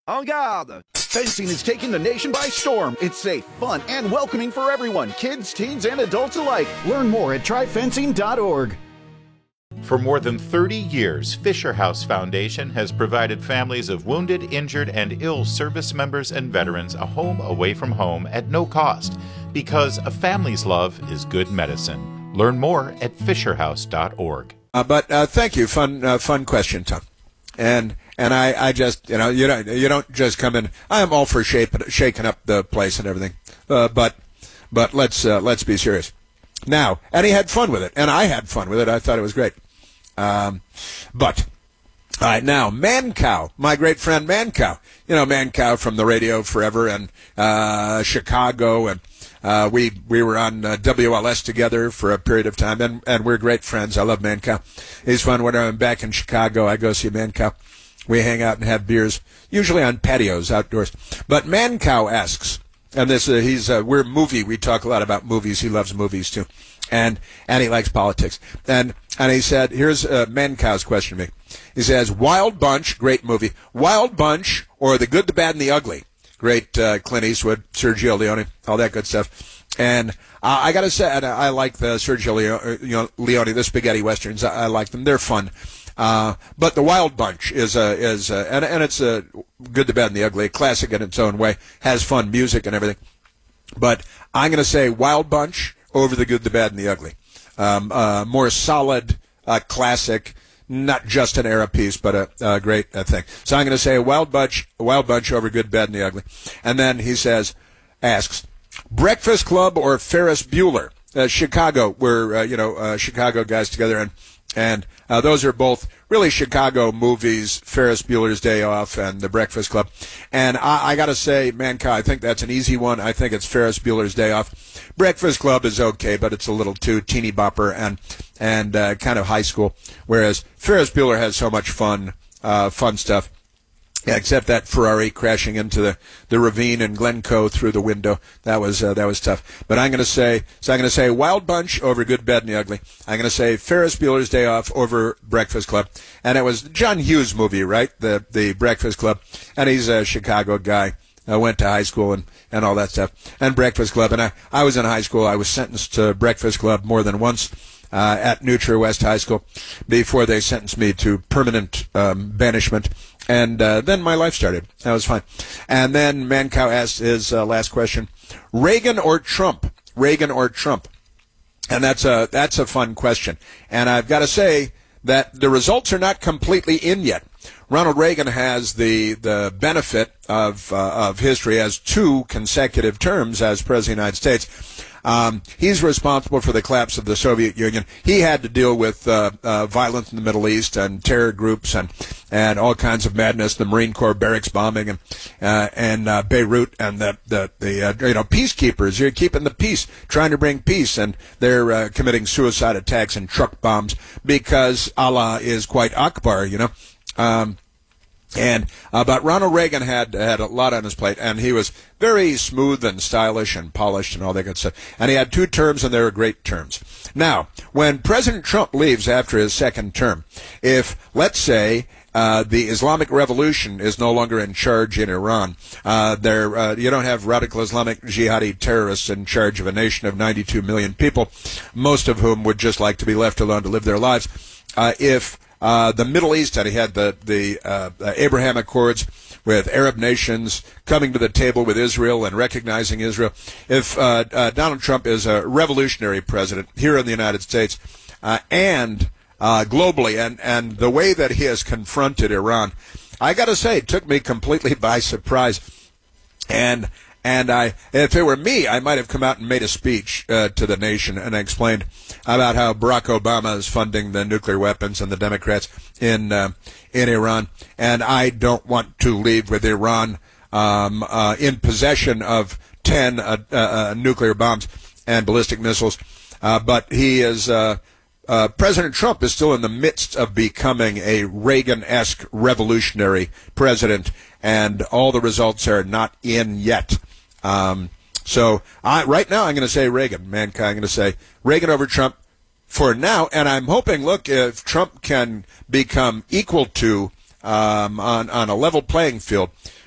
En garde! Fencing is taking the nation by storm. It's safe, fun, and welcoming for everyone, kids, teens, and adults alike. Learn more at tryfencing.org. For more than 30 years, Fisher House Foundation has provided families of wounded, injured, and ill service members and veterans a home away from home at no cost, because a family's love is good medicine. Learn more at fisherhouse.org. But thank you. Fun question, Tom. And I just, you don't just come in. I am all for shaking up the place and everything. But let's be serious. Now, and he had fun with it, and I had fun with it. I thought it was great. But all right, now Mancow, my great friend Mancow. You know Mancow from the radio forever, and Chicago, and we were on WLS together for a period of time, and we're great friends. I love Mancow. He's fun when I'm back in Chicago. I go see Mancow. We hang out and have beers, usually on patios outdoors. But Mancow asks, and this we're movie. We talk a lot about movies. He loves movies too, and he likes politics. And he said, here's Mancow's question to me. He says, Wild Bunch, great movie. Wild Bunch or The Good, the Bad, and the Ugly. Great Clint Eastwood, Sergio Leone, all that good stuff. And I got to say, I like the Sergio Leone, the spaghetti westerns. I like them. They're fun. But The Wild Bunch is it's a Good, the Bad, and the Ugly, a classic in its own way, has fun music and everything. But I'm going to say Wild Bunch over The Good, the Bad, and the Ugly. More solid, classic, not just an era piece, but a great thing. So I'm going to say Wild Bunch over Good, Bad, and the Ugly. And then he asks, Breakfast Club or Ferris Bueller? Chicago, we're Chicago guys together, and those are both really Chicago movies, Ferris Bueller's Day Off and The Breakfast Club. And I got to say, Mancow, I think that's an easy one. I think it's Ferris Bueller's Day Off. Breakfast Club is okay, but it's a little too teeny bopper and kind of high school, whereas Ferris Bueller has so much fun stuff. Yeah, except that Ferrari crashing into the ravine in Glencoe through the window. That was tough. But I'm going to say Wild Bunch over Good, Bad, and the Ugly. I'm going to say Ferris Bueller's Day Off over Breakfast Club. And it was John Hughes movie, right? The Breakfast Club. And he's a Chicago guy. I went to high school and all that stuff. And Breakfast Club. And I was in high school. I was sentenced to Breakfast Club more than once. At New Trier West High School before they sentenced me to permanent banishment. And then my life started. That was fine. And then Mancow asked his last question, Reagan or Trump? Reagan or Trump? And that's a fun question. And I've got to say that the results are not completely in yet. Ronald Reagan has the benefit of history as 2 consecutive terms as President of the United States. He's responsible for the collapse of the Soviet Union. He had to deal with violence in the Middle East and terror groups and all kinds of madness, the Marine Corps barracks bombing and Beirut and the peacekeepers. You're keeping the peace, trying to bring peace, and they're committing suicide attacks and truck bombs because Allah is quite Akbar, But Ronald Reagan had a lot on his plate, and he was very smooth and stylish and polished and all that good stuff. And he had 2 terms, and they were great terms. Now, when President Trump leaves after his second term, if, let's say, the Islamic Revolution is no longer in charge in Iran, you don't have radical Islamic jihadi terrorists in charge of a nation of 92 million people, most of whom would just like to be left alone to live their lives. If the Middle East, and he had the Abraham Accords with Arab nations coming to the table with Israel and recognizing Israel. If Donald Trump is a revolutionary president here in the United States and globally, and the way that he has confronted Iran, I got to say, it took me completely by surprise. And if it were me, I might have come out and made a speech to the nation and explained about how Barack Obama is funding the nuclear weapons and the Democrats in Iran. And I don't want to leave with Iran in possession of 10 nuclear bombs and ballistic missiles. But he is President Trump is still in the midst of becoming a Reagan-esque revolutionary president, and all the results are not in yet. So right now I'm going to say Reagan, Mankind. I'm going to say Reagan over Trump for now, and I'm hoping, look, if Trump can become equal to on a level playing field